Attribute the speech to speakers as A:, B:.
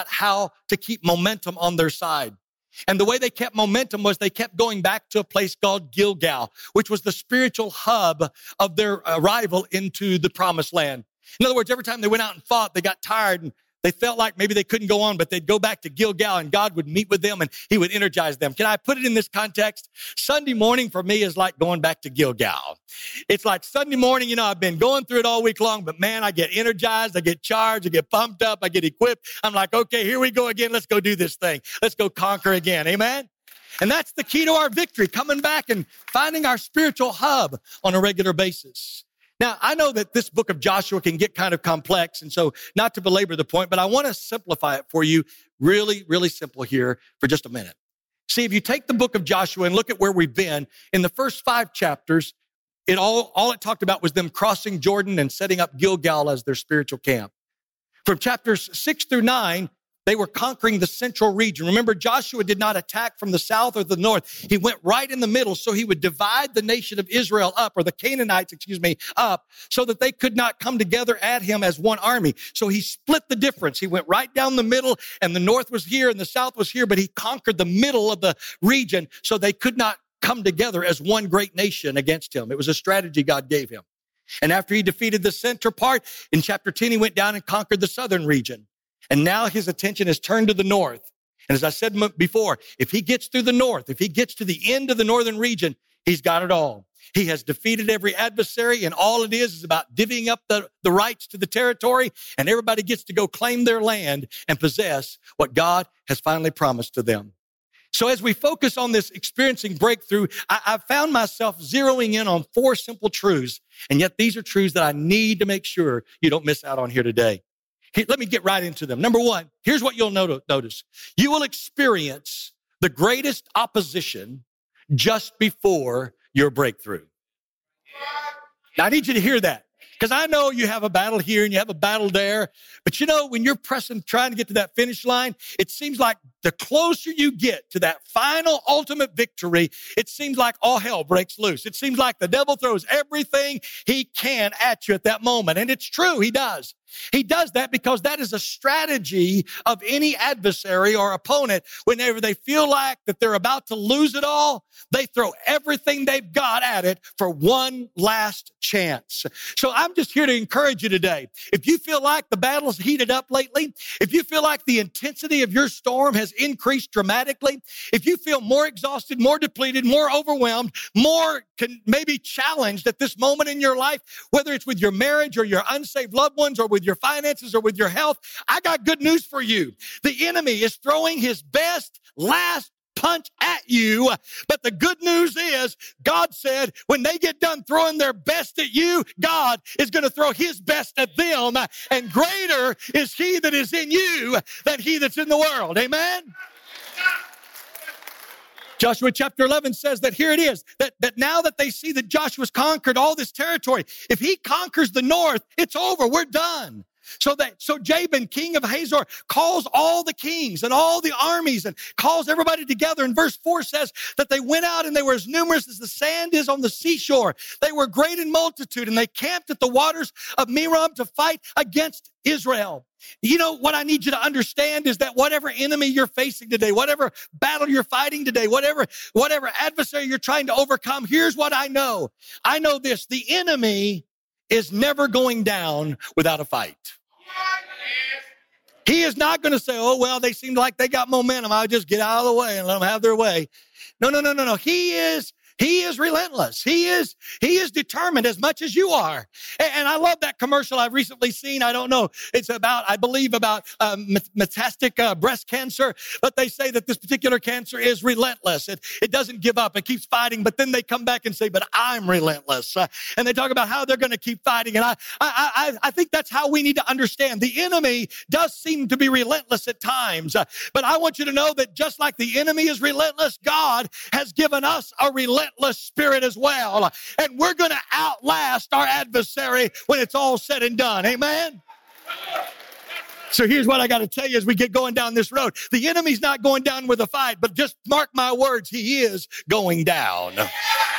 A: how to keep momentum on their side. And the way they kept momentum was they kept going back to a place called Gilgal, which was the spiritual hub of their arrival into the promised land. In other words, every time they went out and fought, they got tired and they felt like maybe they couldn't go on, but they'd go back to Gilgal and God would meet with them and he would energize them. Can I put it in this context? Sunday morning for me is like going back to Gilgal. It's like Sunday morning, I've been going through it all week long, but man, I get energized, I get charged, I get pumped up, I get equipped. I'm like, okay, here we go again. Let's go do this thing. Let's go conquer again. Amen? And that's the key to our victory, coming back and finding our spiritual hub on a regular basis. Now, I know that this book of Joshua can get kind of complex, and so not to belabor the point, but I want to simplify it for you really, really simple here for just a minute. See, if you take the book of Joshua and look at where we've been, in the first 5 chapters, all it talked about was them crossing Jordan and setting up Gilgal as their spiritual camp. From chapters 6 through 9, they were conquering the central region. Remember, Joshua did not attack from the south or the north. He went right in the middle so he would divide the nation of Israel up, or the Canaanites, up, so that they could not come together at him as one army. So he split the difference. He went right down the middle, and the north was here and the south was here, but he conquered the middle of the region so they could not come together as one great nation against him. It was a strategy God gave him. And after he defeated the center part, in chapter 10, he went down and conquered the southern region. And now his attention is turned to the north. And as I said before, if he gets through the north, if he gets to the end of the northern region, he's got it all. He has defeated every adversary, and all it is about divvying up the rights to the territory, and everybody gets to go claim their land and possess what God has finally promised to them. So as we focus on this experiencing breakthrough, I've found myself zeroing in on 4 simple truths, and yet these are truths that I need to make sure you don't miss out on here today. Let me get right into them. Number 1, here's what you'll notice. You will experience the greatest opposition just before your breakthrough. Now, I need you to hear that, because I know you have a battle here and you have a battle there. But when you're pressing, trying to get to that finish line, it seems like the closer you get to that final ultimate victory, it seems like all hell breaks loose. It seems like the devil throws everything he can at you at that moment. And it's true, he does. He does that because that is a strategy of any adversary or opponent. Whenever they feel like that they're about to lose it all, they throw everything they've got at it for one last chance. So I'm just here to encourage you today. If you feel like the battle's heated up lately, if you feel like the intensity of your storm has increased dramatically, if you feel more exhausted, more depleted, more overwhelmed, more maybe challenged at this moment in your life, whether it's with your marriage or your unsaved loved ones or with your finances or with your health, I got good news for you. The enemy is throwing his best last punch at you. But the good news is God said when they get done throwing their best at you, God is going to throw his best at them. And greater is he that is in you than he that's in the world. Amen? Joshua chapter 11 says that here it is, that now that they see that Joshua's conquered all this territory, if he conquers the north, it's over. We're done. So Jabin, king of Hazor, calls all the kings and all the armies and calls everybody together. And verse 4 says that they went out and they were as numerous as the sand is on the seashore. They were great in multitude, and they camped at the waters of Merom to fight against Israel. What I need you to understand is that whatever enemy you're facing today, whatever battle you're fighting today, whatever adversary you're trying to overcome, here's what I know. I know this: the enemy is never going down without a fight. He is not going to say, oh, well, they seem like they got momentum. I'll just get out of the way and let them have their way. No. He is relentless. He is determined as much as you are. And I love that commercial I've recently seen. I don't know. It's I believe about metastatic breast cancer. But they say that this particular cancer is relentless. It doesn't give up. It keeps fighting. But then they come back and say, but I'm relentless. And they talk about how they're going to keep fighting. And I think that's how we need to understand. The enemy does seem to be relentless at times. But I want you to know that just like the enemy is relentless, God has given us a relentless spirit as well. And we're going to outlast our adversary when it's all said and done. Amen? So here's what I got to tell you as we get going down this road. The enemy's not going down with a fight, but just mark my words, he is going down.